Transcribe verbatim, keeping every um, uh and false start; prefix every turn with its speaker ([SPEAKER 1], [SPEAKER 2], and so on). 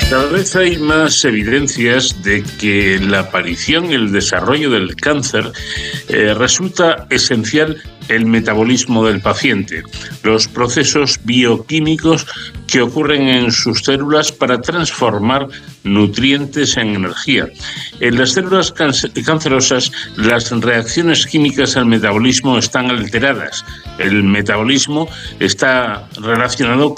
[SPEAKER 1] Cada vez hay más evidencias de que la aparición y el desarrollo del cáncer eh, resulta esencial el metabolismo del paciente, los procesos bioquímicos que ocurren en sus células para transformar nutrientes en energía. En las células cancerosas, las reacciones químicas al metabolismo están alteradas. El metabolismo está relacionado